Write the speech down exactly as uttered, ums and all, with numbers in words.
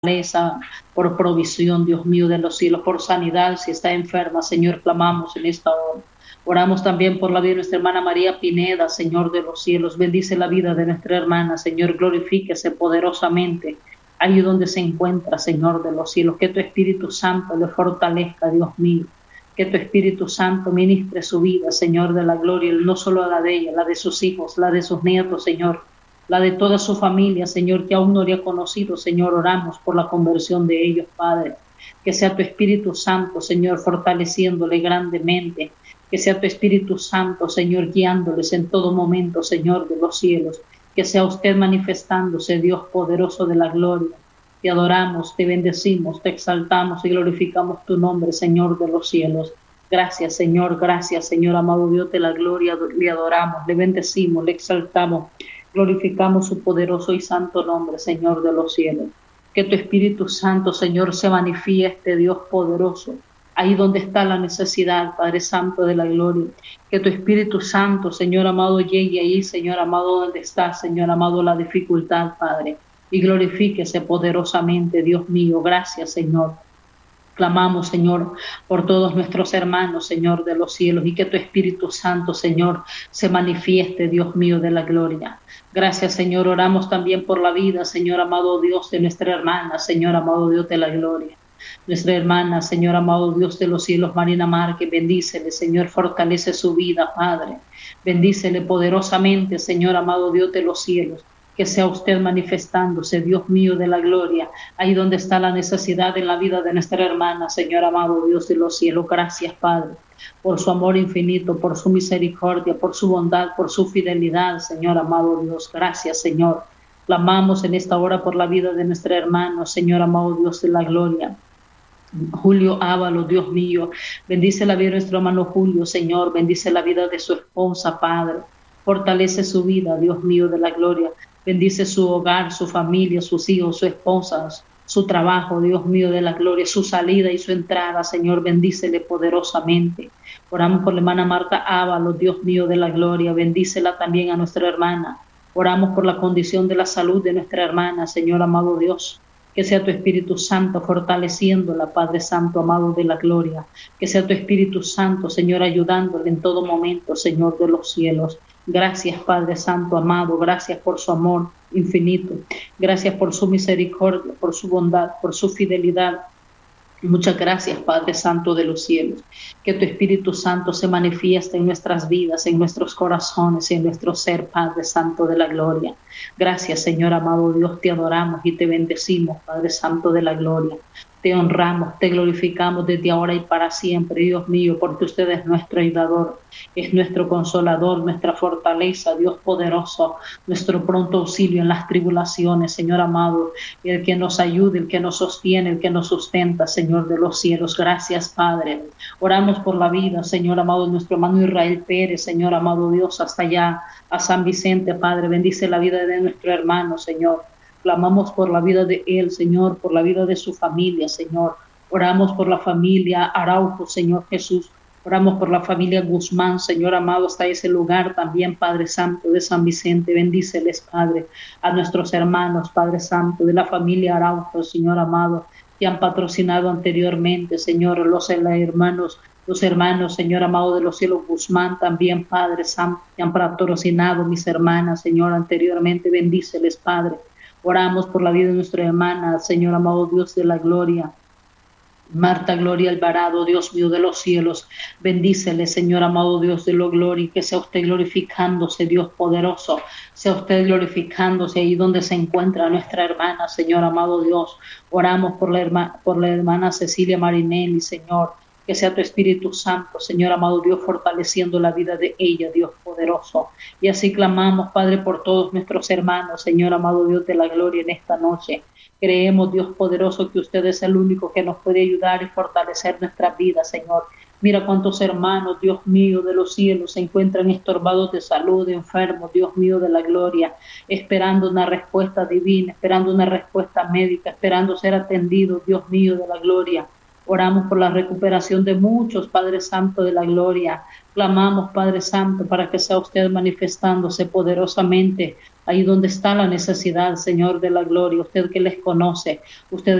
fortaleza, por provisión, Dios mío de los cielos, por sanidad, si está enferma, Señor, clamamos en esta hora. Oramos también por la vida de nuestra hermana María Pineda, Señor de los cielos. Bendice la vida de nuestra hermana, Señor, glorifíquese poderosamente ahí donde se encuentra, Señor de los cielos. Que tu Espíritu Santo le fortalezca, Dios mío. Que tu Espíritu Santo ministre su vida, Señor de la gloria, no solo la de ella, la de sus hijos, la de sus nietos, Señor, la de toda su familia, Señor, que aún no le ha conocido, Señor. Oramos por la conversión de ellos, Padre. Que sea tu Espíritu Santo, Señor, fortaleciéndole grandemente. Que sea tu Espíritu Santo, Señor, guiándoles en todo momento, Señor de los cielos. Que sea usted manifestándose, Dios poderoso de la gloria. Te adoramos, te bendecimos, te exaltamos y glorificamos tu nombre, Señor de los cielos. Gracias, Señor, gracias, Señor, amado Dios de la gloria. Le adoramos, le bendecimos, le exaltamos, glorificamos su poderoso y santo nombre, Señor de los cielos. Que tu Espíritu Santo, Señor, se manifieste, Dios poderoso, ahí donde está la necesidad, Padre Santo de la gloria. Que tu Espíritu Santo, Señor amado, llegue ahí, Señor amado, donde está, Señor amado, la dificultad, Padre. Y glorifíquese poderosamente, Dios mío. Gracias, Señor. Clamamos, Señor, por todos nuestros hermanos, Señor de los cielos, y que tu Espíritu Santo, Señor, se manifieste, Dios mío de la gloria. Gracias, Señor. Oramos también por la vida, Señor amado Dios, de nuestra hermana, Señor amado Dios de la gloria. Nuestra hermana, Señor amado Dios de los cielos, Marina Márquez, bendícele, Señor, fortalece su vida, Padre. Bendícele poderosamente, Señor amado Dios de los cielos. Que sea usted manifestándose, Dios mío de la gloria, ahí donde está la necesidad en la vida de nuestra hermana, Señor amado Dios de los cielos. Gracias, Padre, por su amor infinito, por su misericordia, por su bondad, por su fidelidad, Señor amado Dios. Gracias, Señor. Clamamos en esta hora por la vida de nuestra hermana, Señor amado Dios de la gloria. Julio Ávalo, Dios mío, bendice la vida de nuestro hermano Julio, Señor, bendice la vida de su esposa, Padre. Fortalece su vida, Dios mío de la gloria. Bendice su hogar, su familia, sus hijos, su esposa, su trabajo, Dios mío de la gloria, su salida y su entrada, Señor, bendícele poderosamente. Oramos por la hermana Marta Ávalo, Dios mío de la gloria, bendícela también a nuestra hermana. Oramos por la condición de la salud de nuestra hermana, Señor amado Dios. Que sea tu Espíritu Santo fortaleciéndola, Padre Santo, amado de la gloria. Que sea tu Espíritu Santo, Señor, ayudándole en todo momento, Señor de los cielos. Gracias, Padre Santo, amado. Gracias por su amor infinito. Gracias por su misericordia, por su bondad, por su fidelidad. Muchas gracias, Padre Santo de los cielos. Que tu Espíritu Santo se manifieste en nuestras vidas, en nuestros corazones y en nuestro ser, Padre Santo de la gloria. Gracias, Señor amado Dios, te adoramos y te bendecimos, Padre Santo de la gloria. Te honramos, te glorificamos desde ahora y para siempre, Dios mío, porque usted es nuestro ayudador, es nuestro consolador, nuestra fortaleza, Dios poderoso, nuestro pronto auxilio en las tribulaciones, Señor amado, el que nos ayude, el que nos sostiene, el que nos sustenta, Señor de los cielos. Gracias, Padre. Oramos por la vida, Señor amado, de nuestro hermano Israel Pérez, Señor amado Dios, hasta allá, a San Vicente, Padre. Bendice la vida de nuestro hermano, Señor. Clamamos por la vida de él, Señor, por la vida de su familia, Señor. Oramos por la familia Araujo, Señor Jesús. Oramos por la familia Guzmán, Señor amado, hasta ese lugar también, Padre Santo, de San Vicente. Bendíceles, Padre, a nuestros hermanos, Padre Santo, de la familia Araujo, Señor amado, que han patrocinado anteriormente, Señor, los hermanos, los hermanos, Señor amado, de los cielos Guzmán, también, Padre Santo, que han patrocinado mis hermanas, Señor, anteriormente. Bendíceles, Padre. Oramos por la vida de nuestra hermana, Señor amado Dios de la gloria, Marta Gloria Alvarado, Dios mío de los cielos. Bendícele, Señor amado Dios de la gloria, y que sea usted glorificándose, Dios poderoso. Sea usted glorificándose ahí donde se encuentra nuestra hermana, Señor amado Dios. Oramos por la, herma, por la hermana Cecilia Marinelli, Señor. Que sea tu Espíritu Santo, Señor amado Dios, fortaleciendo la vida de ella, Dios poderoso. Y así clamamos, Padre, por todos nuestros hermanos, Señor amado Dios de la gloria, en esta noche. Creemos, Dios poderoso, que usted es el único que nos puede ayudar y fortalecer nuestras vidas, Señor. Mira cuántos hermanos, Dios mío de los cielos, se encuentran estorbados de salud, enfermos, Dios mío de la gloria, esperando una respuesta divina, esperando una respuesta médica, esperando ser atendidos, Dios mío de la gloria. Oramos por la recuperación de muchos, Padre Santo de la gloria. Clamamos, Padre Santo, para que sea usted manifestándose poderosamente ahí donde está la necesidad, Señor de la gloria, usted que les conoce, usted